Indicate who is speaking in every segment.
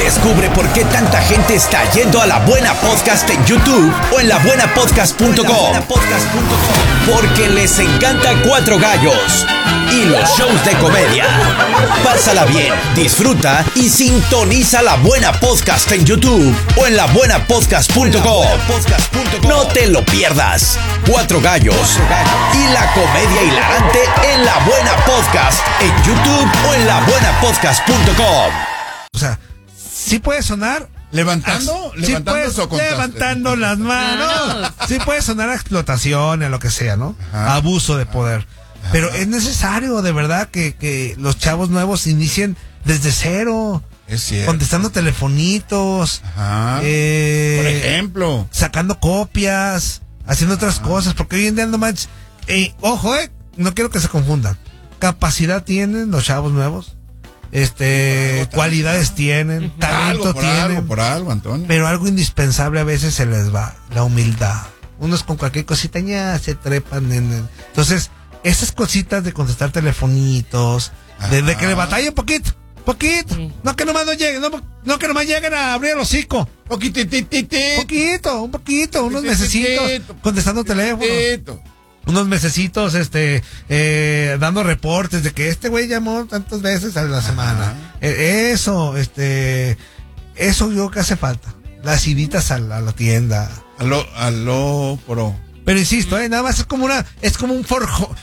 Speaker 1: Descubre por qué tanta gente está yendo a La Buena Podcast en YouTube o en labuenapodcast.com. Porque les encanta Cuatro Gallos y los shows de comedia. Pásala bien, disfruta y sintoniza La Buena Podcast en YouTube o en labuenapodcast.com. No te lo pierdas. Cuatro Gallos y la comedia hilarante en La Buena Podcast en YouTube o en labuenapodcast.com.
Speaker 2: O sea, sí puede sonar
Speaker 3: levantando
Speaker 2: las manos. Sí puede sonar a explotación, a lo que sea, ¿no?
Speaker 3: Ajá.
Speaker 2: Abuso de poder.
Speaker 3: Ajá.
Speaker 2: Pero es necesario, de verdad, que los chavos nuevos inicien desde cero.
Speaker 3: Es cierto.
Speaker 2: Contestando telefonitos.
Speaker 3: Ajá. Por ejemplo.
Speaker 2: Sacando copias, haciendo otras cosas, porque hoy en día no manches. Ojo, no quiero que se confundan. Capacidad tienen los chavos nuevos. Cualidades tienen, talento tienen.
Speaker 3: Por algo, Antonio.
Speaker 2: Pero algo indispensable a veces se les va, la humildad. Unos con cualquier cosita ya se trepan entonces, esas cositas de contestar telefonitos, de que le batalla un poquito. Sí. No que nomás no lleguen, no que nomás lleguen a abrir el hocico. Un poquito, unos mesecitos contestando teléfono. Unos mesecitos, dando reportes de que este güey llamó tantas veces a la semana. Eso yo creo que hace falta. Las iditas a la tienda.
Speaker 3: Aló, pro.
Speaker 2: Pero insisto, nada más es como un forjo.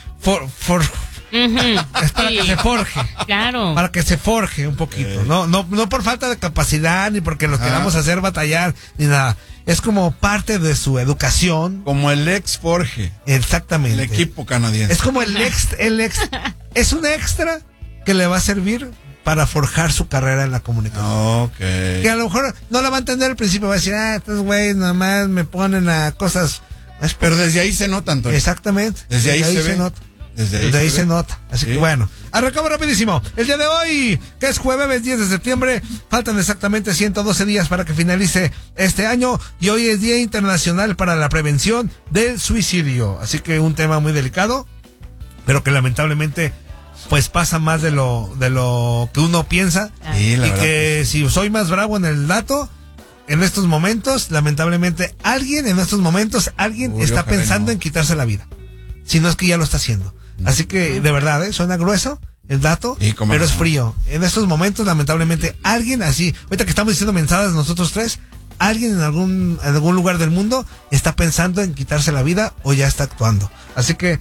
Speaker 2: Es para que se forje.
Speaker 4: Claro.
Speaker 2: Para que se forje un poquito. No por falta de capacidad, ni porque los queramos hacer batallar, ni nada. Es como parte de su educación.
Speaker 3: Como el ex Forge.
Speaker 2: Exactamente.
Speaker 3: El equipo canadiense.
Speaker 2: Es como el ex. Es un extra que le va a servir para forjar su carrera en la comunicación.
Speaker 3: Okay.
Speaker 2: Que a lo mejor no la va a entender al principio. Va a decir, estos güeyes nada más me ponen a cosas.
Speaker 3: Pero desde ahí se nota, Antonio.
Speaker 2: Exactamente.
Speaker 3: Desde ahí se
Speaker 2: nota.
Speaker 3: Desde
Speaker 2: ahí se nota. Así que bueno, arrancamos rapidísimo. El día de hoy, que es jueves 10 de septiembre, faltan exactamente 112 días para que finalice este año y hoy es Día Internacional para la Prevención del Suicidio. Así que un tema muy delicado, pero que lamentablemente pues pasa más de lo que uno piensa.
Speaker 3: Sí,
Speaker 2: y que si soy más bravo en el dato, en estos momentos, lamentablemente alguien está pensando en quitarse la vida. Si no es que ya lo está haciendo. Así que, de verdad, suena grueso el dato, pero es frío. En estos momentos, lamentablemente, alguien así, ahorita que estamos diciendo mensajes nosotros tres, alguien en algún lugar del mundo está pensando en quitarse la vida o ya está actuando. Así que,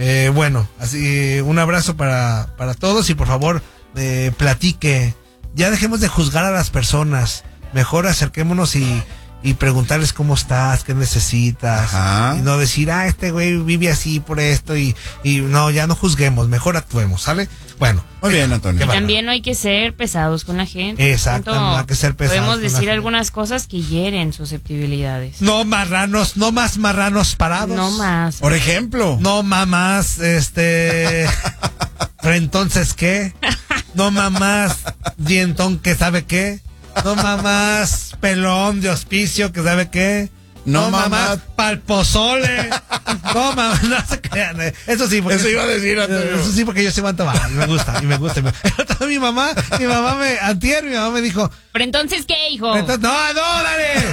Speaker 2: así un abrazo para todos y por favor, platique. Ya dejemos de juzgar a las personas. Mejor acerquémonos y preguntarles cómo estás, qué necesitas. Y no decir, este güey vive así por esto y no, ya no juzguemos, mejor actuemos, ¿sale? Bueno.
Speaker 3: Muy bien, Antonio.
Speaker 4: Y también no hay que ser pesados con la gente.
Speaker 2: Exacto, no hay que ser pesados.
Speaker 4: Podemos decir algunas cosas que hieren susceptibilidades.
Speaker 2: No más marranos parados.
Speaker 4: No más.
Speaker 3: Por ejemplo.
Speaker 2: No mamás, pero entonces, ¿qué? No mamás, dientón que sabe qué. No mamás, pelón de hospicio, que sabe qué. No mamás, palpozole. No mamás, no se crean. Eso sí, porque
Speaker 3: eso iba a decir, Antonio.
Speaker 2: Eso sí, porque yo sé cuánto va. Me gusta. Mi mamá antier, mi mamá me dijo.
Speaker 4: ¿Pero entonces qué, hijo?
Speaker 2: No, dale.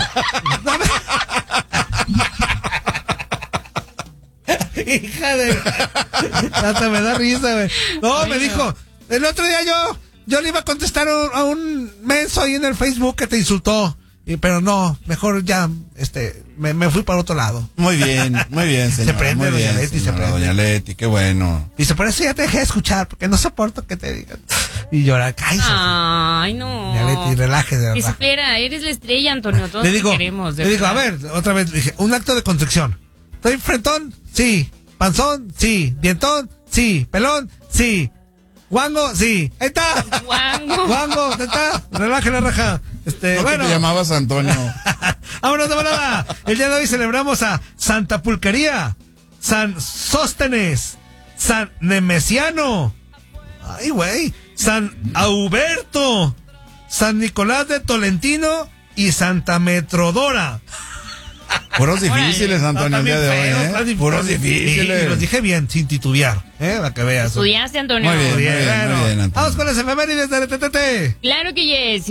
Speaker 2: Hija de. Hasta me da risa, güey. No, me dijo. El otro día yo le iba a contestar a un menso ahí en el Facebook que te insultó. Pero no, mejor ya, me fui para otro lado.
Speaker 3: Muy bien, señora.
Speaker 2: Se prende,
Speaker 3: muy bien,
Speaker 2: doña Leti, se prende.
Speaker 3: Doña Leti, qué bueno.
Speaker 2: Dice, por eso ya te dejé de escuchar, porque no soporto que te digan. Y llorar, cállese.
Speaker 4: Ay, no.
Speaker 2: Doña Leti, relájese.
Speaker 4: Espera, eres la estrella, Antonio, todos
Speaker 2: le digo,
Speaker 4: te queremos.
Speaker 2: Le digo, a ver, otra vez, dije, un acto de constricción. ¿Estoy frentón? Sí. ¿Panzón? Sí. ¿Dientón? Sí. ¿Pelón? Sí. ¿Guango? Sí. Ahí está. Guango, ahí está. Relaje la raja.
Speaker 3: ¿No te llamabas Antonio?
Speaker 2: Vámonos de volada. El día de hoy celebramos a Santa Pulquería, San Sóstenes, San Nemesiano, ay güey, San Auberto, San Nicolás de Tolentino y Santa Metrodora.
Speaker 3: Puros difíciles, Antonio, el día de hoy, ¿eh? Puros difíciles.
Speaker 2: Y los dije bien, sin titubear, para que veas.
Speaker 4: ¿Estudiaste, Antonio?
Speaker 3: Muy bien,
Speaker 2: Bueno,
Speaker 3: Antonio.
Speaker 2: vamos con las efemérides de TTT.
Speaker 4: Claro que yes.